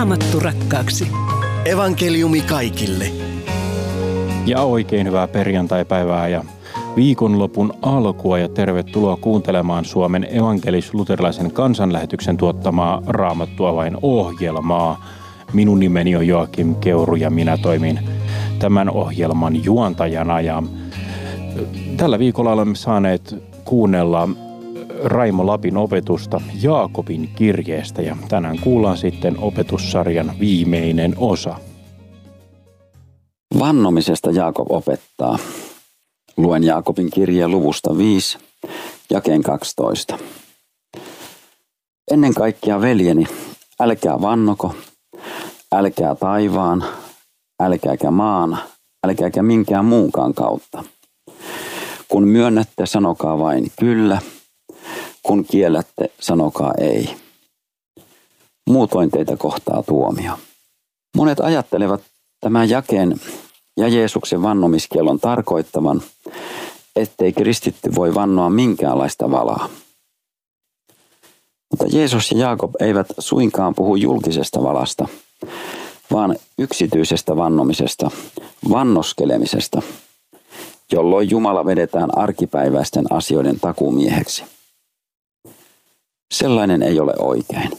Raamattu rakkaaksi. Evankeliumi kaikille. Ja oikein hyvää perjantaipäivää ja viikonlopun alkua ja tervetuloa kuuntelemaan Suomen evankelis-luterilaisen kansanlähetyksen tuottamaa Raamattuavain-ohjelmaa. Minun nimeni on Joakim Keuru ja minä toimin tämän ohjelman juontajana. Ja tällä viikolla olemme saaneet kuunnella Raimo Lapin opetusta Jaakobin kirjeestä ja tänään kuullaan sitten opetussarjan viimeinen osa. Vannomisesta Jaakob opettaa. Luen Jaakobin kirjeen luvusta 5, jakeen 12. Ennen kaikkea veljeni, älkää vannoko, älkää taivaan, älkääkä maan, älkääkä minkään muunkaan kautta. Kun myönnätte, sanokaa vain kyllä, kun kiellätte, sanokaa ei. Muutoin teitä kohtaa tuomio. Monet ajattelevat tämän jakeen ja Jeesuksen vannomiskiellon tarkoittavan, ettei kristitty voi vannoa minkäänlaista valaa. Mutta Jeesus ja Jaakob eivät suinkaan puhu julkisesta valasta, vaan yksityisestä vannomisesta, vannoskelemisesta, jolloin Jumala vedetään arkipäiväisten asioiden takuumieheksi. Sellainen ei ole oikein.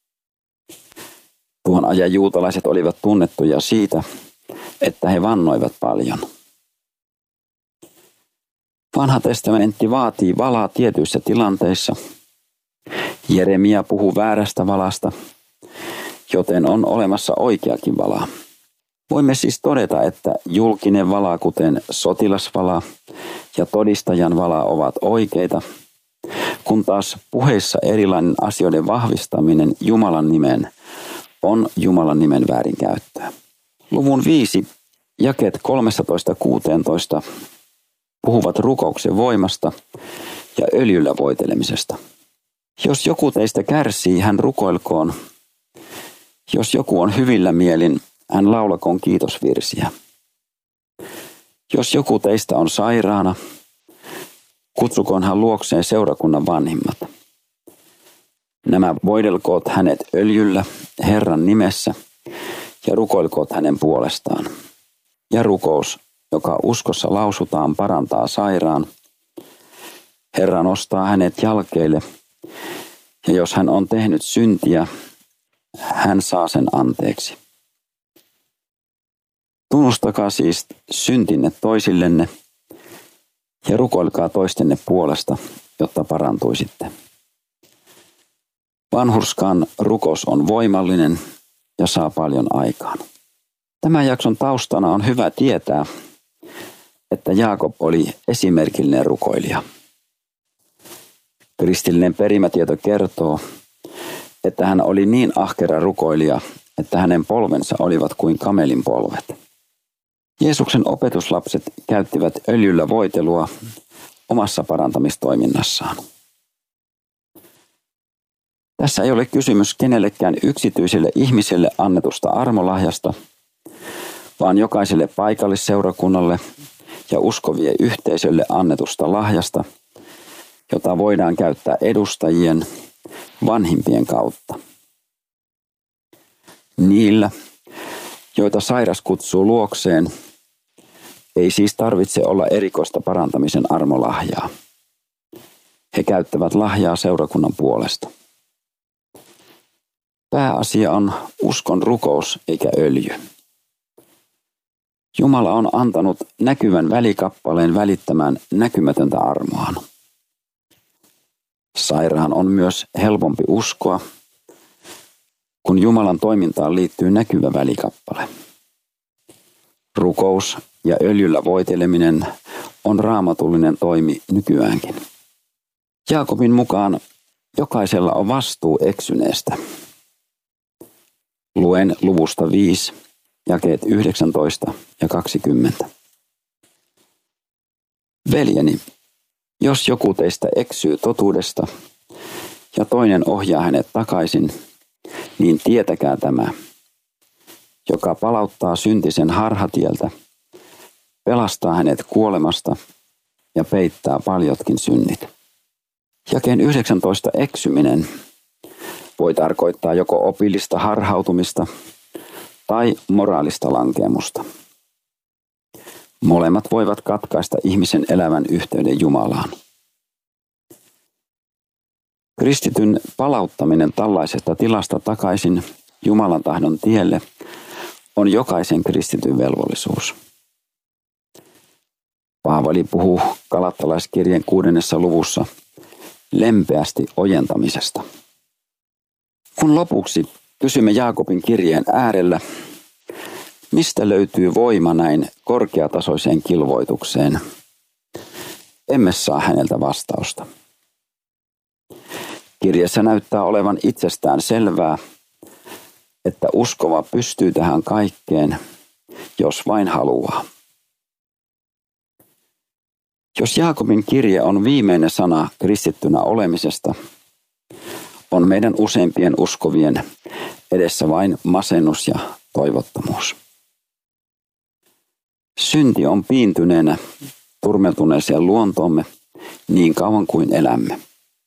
Tuon ajan juutalaiset olivat tunnettuja siitä, että he vannoivat paljon. Vanha testamentti vaatii valaa tietyissä tilanteissa. Jeremia puhuu väärästä valasta, joten on olemassa oikeakin vala. Voimme siis todeta, että julkinen vala, kuten sotilasvala ja todistajan vala, ovat oikeita, kun taas puheissa erilainen asioiden vahvistaminen Jumalan nimen on Jumalan nimen väärinkäyttöä. Luvun 5, jakeet 13-16 puhuvat rukouksen voimasta ja öljyllä voitelemisesta. Jos joku teistä kärsii, hän rukoilkoon. Jos joku on hyvillä mielin, hän laulakoon kiitosvirsiä. Jos joku teistä on sairaana, kutsukoon hän luokseen seurakunnan vanhimmat. Nämä voidelkoot hänet öljyllä Herran nimessä ja rukoilkoot hänen puolestaan. Ja rukous, joka uskossa lausutaan, parantaa sairaan. Herra nostaa hänet jalkeille, ja jos hän on tehnyt syntiä, hän saa sen anteeksi. Tunnustakaa siis syntinne toisillenne ja rukoilkaa toistenne puolesta, jotta parantuisitte. Vanhurskaan rukous on voimallinen ja saa paljon aikaan. Tämän jakson taustana on hyvä tietää, että Jaakob oli esimerkillinen rukoilija. Kristillinen perimätieto kertoo, että hän oli niin ahkera rukoilija, että hänen polvensa olivat kuin kamelin polvet. Jeesuksen opetuslapset käyttivät öljyllä voitelua omassa parantamistoiminnassaan. Tässä ei ole kysymys kenellekään yksityiselle ihmiselle annetusta armolahjasta, vaan jokaiselle paikallisseurakunnalle ja uskovien yhteisölle annetusta lahjasta, jota voidaan käyttää edustajien, vanhimpien kautta. Niillä, joita sairas kutsuu luokseen, ei siis tarvitse olla erikoista parantamisen armolahjaa. He käyttävät lahjaa seurakunnan puolesta. Pääasia on uskon rukous eikä öljy. Jumala on antanut näkyvän välikappaleen välittämään näkymätöntä armoaan. Sairaan on myös helpompi uskoa, kun Jumalan toimintaan liittyy näkyvä välikappale. Rukous ja öljyllä voiteleminen on raamatullinen toimi nykyäänkin. Jaakobin mukaan jokaisella on vastuu eksyneestä. Luen luvusta 5, jakeet 19 ja 20. Veljeni, jos joku teistä eksyy totuudesta ja toinen ohjaa hänet takaisin, niin tietäkää tämä, joka palauttaa syntisen harhatieltä, pelastaa hänet kuolemasta ja peittää paljotkin synnit. Jakeen 19 eksyminen voi tarkoittaa joko opillista harhautumista tai moraalista lankemusta. Molemmat voivat katkaista ihmisen elämän yhteyden Jumalaan. Kristityn palauttaminen tällaisesta tilasta takaisin Jumalan tahdon tielle on jokaisen kristityn velvollisuus. Paavali puhuu Galattalaiskirjeen 6. luvussa lempeästi ojentamisesta. Kun lopuksi kysymme Jaakobin kirjeen äärellä, mistä löytyy voima näin korkeatasoiseen kilvoitukseen, emme saa häneltä vastausta. Kirjassa näyttää olevan itsestään selvää, että uskova pystyy tähän kaikkeen, jos vain haluaa. Jos Jaakobin kirje on viimeinen sana kristittynä olemisesta, on meidän useimpien uskovien edessä vain masennus ja toivottomuus. Synti on piintyneenä turmeltuneeseen luontoomme niin kauan kuin elämme.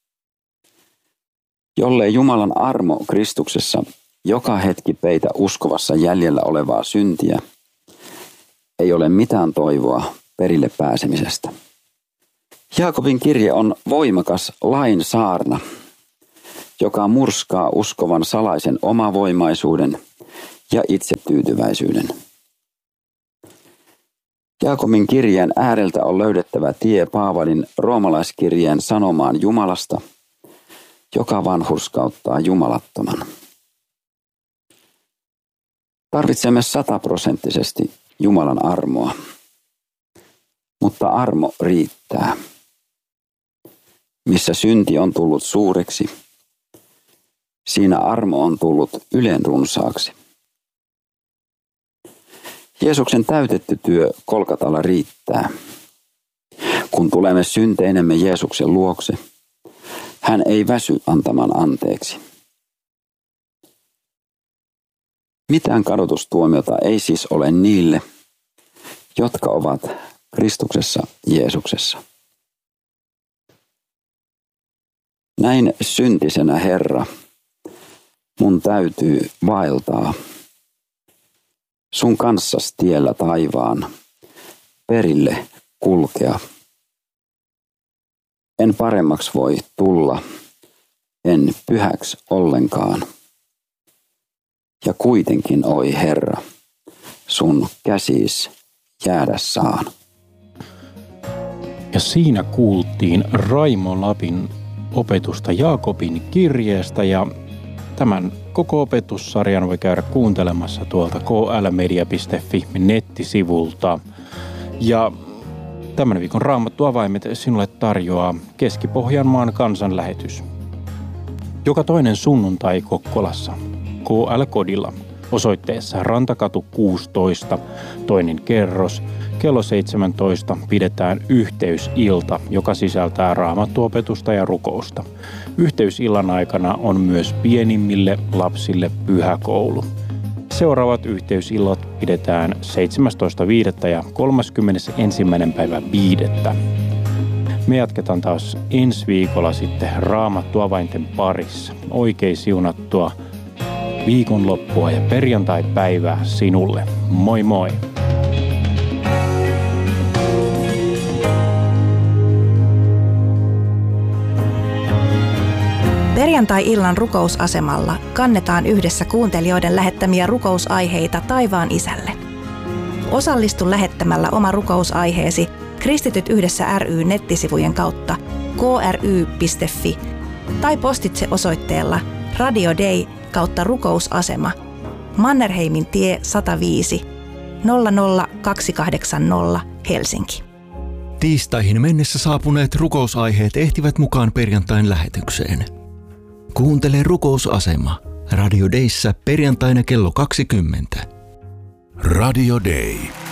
Jollei Jumalan armo Kristuksessa joka hetki peitä uskovassa jäljellä olevaa syntiä, ei ole mitään toivoa perille pääsemisestä. Jaakobin kirje on voimakas lain saarna, joka murskaa uskovan salaisen omavoimaisuuden ja itsetyytyväisyyden. Jaakobin kirjeen ääreltä on löydettävä tie Paavalin roomalaiskirjeen sanomaan Jumalasta, joka vanhurskauttaa jumalattoman. Tarvitsemme 100% Jumalan armoa, mutta armo riittää. Missä synti on tullut suureksi, siinä armo on tullut ylenrunsaaksi. Jeesuksen täytetty työ Kolkatalla riittää. Kun tulemme synteinemme Jeesuksen luokse, hän ei väsy antamaan anteeksi. Mitään kadotustuomiota ei siis ole niille, jotka ovat Kristuksessa Jeesuksessa. Näin syntisenä, Herra, mun täytyy vaeltaa sun kanssas tiellä taivaan, perille kulkea. En paremmaksi voi tulla, en pyhäksi ollenkaan. Ja kuitenkin, oi Herra, sun käsis jäädä saan. Ja siinä kuultiin Raimo Lapin opetusta Jaakobin kirjeestä ja tämän koko opetussarjan voi käydä kuuntelemassa tuolta klmedia.fi nettisivulta. Ja tämän viikon Raamattu avaimet sinulle tarjoaa Keski-Pohjanmaan kansanlähetys. Joka toinen sunnuntai Kokkolassa, KL-kodilla, osoitteessa Rantakatu 16, toinen kerros, kello 17 pidetään yhteysilta, joka sisältää raamattuopetusta ja rukousta. Yhteysillan aikana on myös pienimmille lapsille pyhäkoulu. Seuraavat yhteysillat pidetään 17.5. ja 31.5. Me jatketaan taas ensi viikolla sitten Raamattuavainten parissa. Oikein siunattua viikonloppua ja perjantai-päivää sinulle. Moi moi! Perjantai-illan rukousasemalla kannetaan yhdessä kuuntelijoiden lähettämiä rukousaiheita taivaan Isälle. Osallistu lähettämällä oma rukousaiheesi Kristityt yhdessä ry nettisivujen kautta kry.fi tai postitse osoitteella Radio Day /rukousasema Mannerheimin tie 105 00280 Helsinki. Tiistaihin mennessä saapuneet rukousaiheet ehtivät mukaan perjantain lähetykseen. Kuuntele rukousasema Radio Dayssä perjantaina kello 20. Radio Day.